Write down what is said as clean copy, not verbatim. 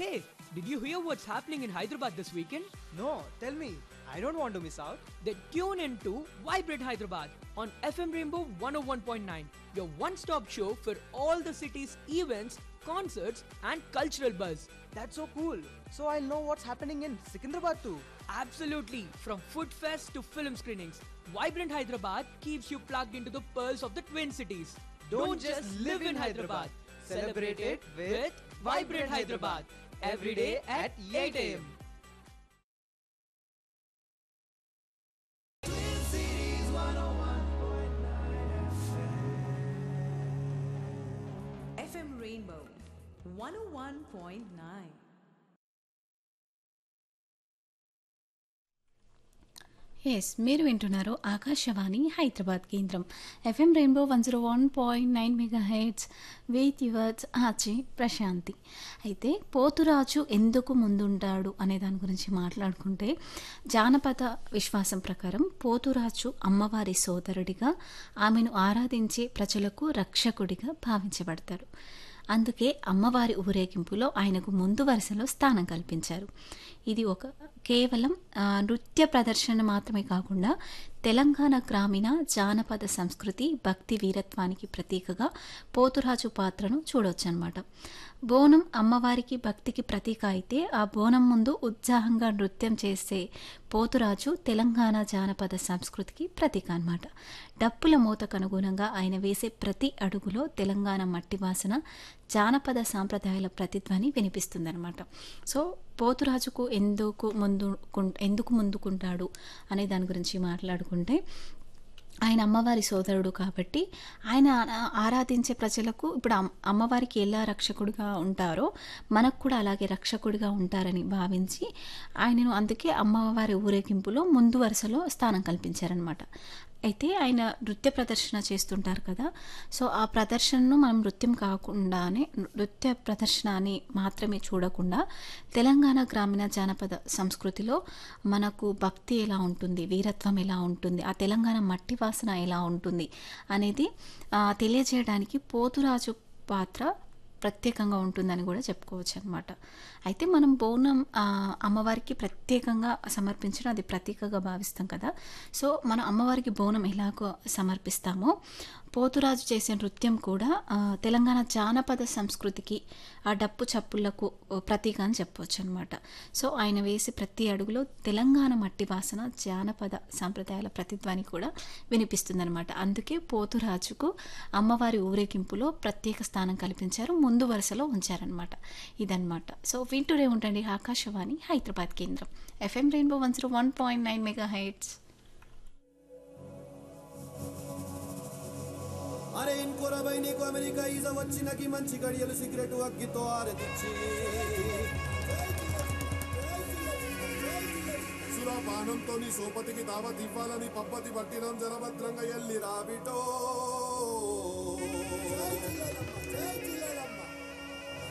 Hey, did you hear what's happening in Hyderabad this weekend? No, tell me. I don't want to miss out. Then tune in to Vibrate Hyderabad on FM Rainbow 101.9, your one-stop show for all the city's events, concerts and cultural buzz. That's so cool. So I'll know what's happening in Secunderabad too. Absolutely, from food fest to film screenings, Vibrant Hyderabad keeps you plugged into the pearls of the Twin Cities. Don't just live in Hyderabad. Celebrate it with Vibrant Hyderabad. Every day at 8 a.m. FM Rainbow 101.9. Yes మీరు వింటున్నారు ఆకాశవాణి హైదరాబాద్ కేంద్రం FM rainbow 101.9 mega heads with yours ఆచి ప్రశాంతి. అయితే పోతురాజు ఎందుకు ముందుంటాడు అనే దాని గురించి మాట్లాడుకుంటే, జానపద విశ్వాసం ప్రకారం పోతురాజు అమ్మవారి సోదరుడిగా, ఆమెను ఆరాధించే ప్రజలకు రక్షకుడిగా భావించబడతారు. అందుకే అమ్మవారి ఊరేగింపులో ఆయనకు ముందు వరుసలో స్థానం కల్పించారు. ఇది ఒక కేవలం నృత్య ప్రదర్శన మాత్రమే కాకుండా తెలంగాణ గ్రామీణ జానపద సంస్కృతి, భక్తి, వీరత్వానికి ప్రతీకగా పోతురాజు పాత్రను చూడవచ్చు అన్నమాట. బోనం అమ్మవారికి భక్తికి ప్రతీక అయితే, ఆ బోనం ముందు ఉత్సాహంగా నృత్యం చేసే పోతురాజు తెలంగాణ జానపద సంస్కృతికి ప్రతీక అన్నమాట. డప్పుల మూతకు అనుగుణంగా ఆయన వేసే ప్రతి అడుగులో తెలంగాణ మట్టి వాసన, జానపద సాంప్రదాయాల ప్రతిధ్వని వినిపిస్తుందన్నమాట. సో పోతురాజుకు ఎందుకు ముందుకుంటాడు అనే దాని గురించి మాట్లాడుకుంటే, ఆయన అమ్మవారి సోదరుడు కాబట్టి ఆయన ఆరాధించే ప్రజలకు ఇప్పుడు అమ్మవారికి ఎలా రక్షకుడిగా ఉంటారో మనకు కూడా అలాగే రక్షకుడిగా ఉంటారని భావించి ఆయనను అందుకే అమ్మవారి ఊరేగింపులో ముందు వరుసలో స్థానం కల్పించారనమాట. అయితే ఆయన నృత్య ప్రదర్శన చేస్తుంటారు కదా, సో ఆ ప్రదర్శనను మనం నృత్య ప్రదర్శన అని మాత్రమే చూడకుండా తెలంగాణ గ్రామీణ జానపద సంస్కృతిలో మనకు భక్తి ఎలా ఉంటుంది, వీరత్వం ఎలా ఉంటుంది, ఆ తెలంగాణ మట్టి వాసన ఎలా ఉంటుంది అనేది తెలియజేయడానికి పోతురాజు పాత్ర ప్రత్యేకంగా ఉంటుందని కూడా చెప్పుకోవచ్చు అనమాట. అయితే మనం బోనం అమ్మవారికి ప్రత్యేకంగా సమర్పించడం అది ప్రతీకగా భావిస్తాం కదా. సో మనం అమ్మవారికి బోనం ఎలాగో సమర్పిస్తామో, పోతురాజు చేసే నృత్యం కూడా తెలంగాణ జానపద సంస్కృతికి, ఆ డప్పు చప్పుళ్లకు ప్రతీక అని చెప్పవచ్చు అనమాట. సో ఆయన వేసే ప్రతి అడుగులో తెలంగాణ మట్టి వాసన, జానపద సాంప్రదాయాల ప్రతిధ్వని కూడా వినిపిస్తుందన్నమాట. అందుకే పోతురాజుకు అమ్మవారి ఊరేగింపులో ప్రత్యేక స్థానం కల్పించారు, ముందు వరుసలో ఉంచారనమాట. ఇదన్నమాట. సో వింటూనే ఉండండి ఆకాశవాణి హైదరాబాద్ కేంద్రం ఎఫ్ఎం రెయిన్బో 101.9 మెగా హెడ్స్. అరే ఇంకోరా బై నీకు అమెరికా ఈజ వచ్చినకి మంచి గడియలు సిగరెట్ అగ్గితో ఆరదిచ్చి సురాపానంతో నీ సోపతికి దావత్ ఇవ్వాలని పబ్బతి పట్టినం జనభద్రంగా ఎల్లి రాబిటో